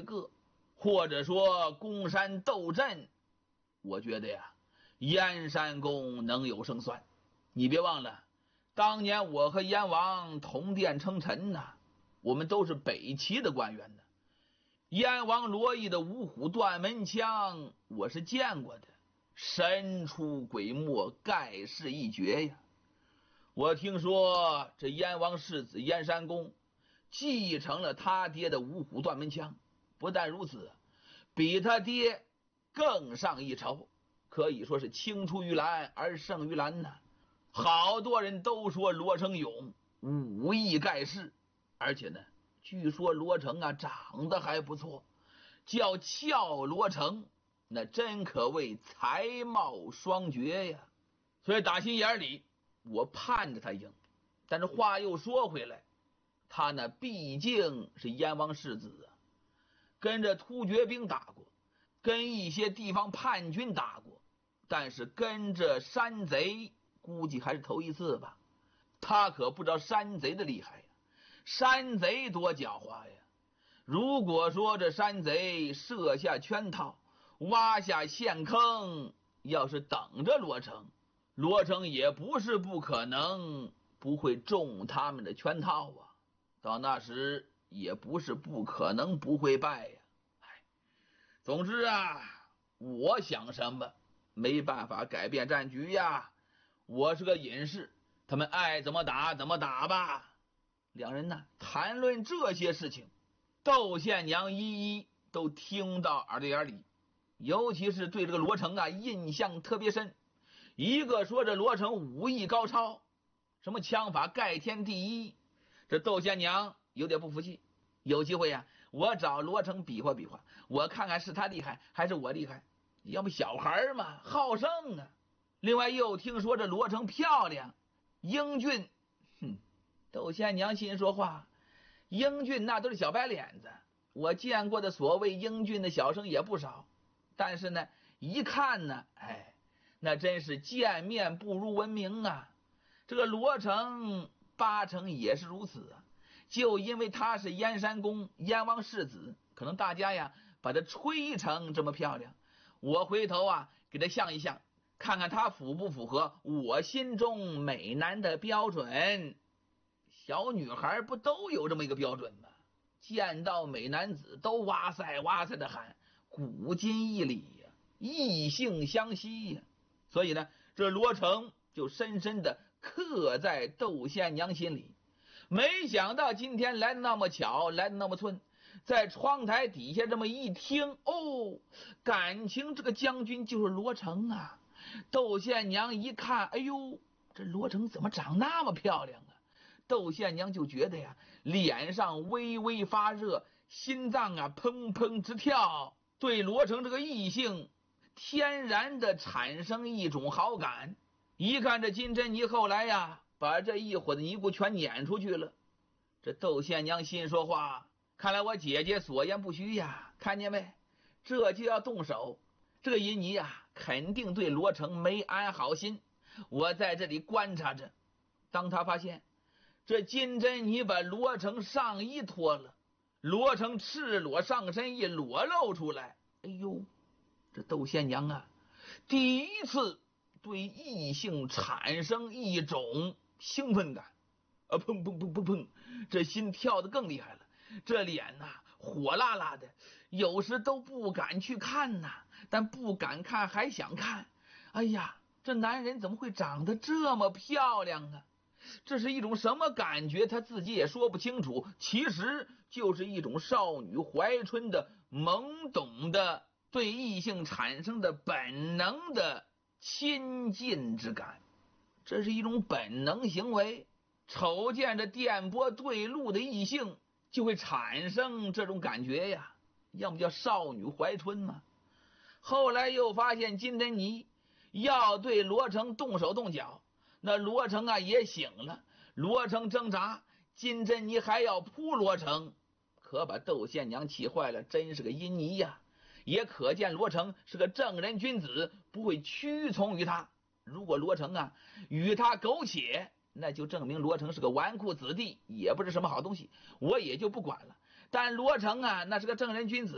个，或者说攻山斗阵，我觉得呀，燕山公能有胜算。你别忘了，当年我和燕王同殿称臣呐，我们都是北齐的官员呢。燕王罗毅的五虎断门枪我是见过的，神出鬼没，盖世一绝呀。我听说这燕王世子燕山公继承了他爹的五虎断门枪，不但如此，比他爹更上一筹，可以说是青出于蓝而胜于蓝呐。好多人都说罗成勇武艺盖世，而且呢，据说罗成啊长得还不错，叫俏罗成，那真可谓才貌双绝呀。所以打心眼里我盼着他赢，但是话又说回来，他呢毕竟是燕王世子啊，跟着突厥兵打过，跟一些地方叛军打过，但是跟着山贼估计还是头一次吧。他可不知道山贼的厉害呀，山贼多狡猾呀。如果说这山贼设下圈套，挖下陷坑，要是等着罗成，罗成也不是不可能不会中他们的圈套啊。到那时也不是不可能不会败呀。总之啊，我想什么没办法改变战局呀，我是个隐士，他们爱怎么打怎么打吧。两人呢谈论这些事情，窦宪娘一一都听到耳朵眼里，尤其是对这个罗成啊印象特别深。一个说这罗成武艺高超，什么枪法盖天第一，这窦宪娘有点不服气。有机会啊，我找罗成比划比划，我看看是他厉害还是我厉害。要不小孩嘛，好胜啊。另外又听说这罗成漂亮英俊，窦宪娘心说话，英俊那都是小白脸子，我见过的所谓英俊的小生也不少，但是呢一看呢，那真是见面不如闻名啊。这个罗成八成也是如此啊，就因为他是燕山公燕王世子，可能大家呀把他吹成这么漂亮，我回头啊给他像一像，看看他符不符合我心中美男的标准。小女孩不都有这么一个标准吗？见到美男子都哇塞哇塞的喊，古今一理呀，异性相吸呀。所以呢，这罗成就深深的刻在窦宪娘心里。没想到今天来的那么巧，来的那么寸，在窗台底下这么一听，哦，感情这个将军就是罗成啊。窦宪娘一看，哎呦，这罗成怎么长那么漂亮啊？窦宪娘就觉得呀，脸上微微发热，心脏啊砰砰直跳，对罗成这个异性天然的产生一种好感。一看这金珍妮后来呀，把这一伙的尼姑全撵出去了。这窦宪娘心说话，看来我姐姐所言不虚呀，看见没，这就要动手。这个银妮呀肯定对罗成没安好心，我在这里观察着。当他发现这金珍妮把罗成上衣脱了，罗成赤裸上身一裸露出来，哎呦，这窦宪娘啊第一次对异性产生一种兴奋感，砰砰砰砰砰，这心跳得更厉害了，这脸呐火辣辣的，有时都不敢去看呐，但不敢看还想看。哎呀，这男人怎么会长得这么漂亮啊？这是一种什么感觉他自己也说不清楚，其实就是一种少女怀春的懵懂的对异性产生的本能的亲近之感，这是一种本能行为。瞅见这电波对路的异性就会产生这种感觉呀，要么叫少女怀春嘛。后来又发现金珍妮要对罗成动手动脚，那罗成啊也醒了，罗成挣扎，金珍妮还要扑罗成，可把窦宪娘气坏了，真是个阴妮呀。也可见罗成是个正人君子，不会屈从于他。如果罗成啊与他苟且，那就证明罗成是个纨绔子弟，也不是什么好东西，我也就不管了。但罗成啊那是个正人君子，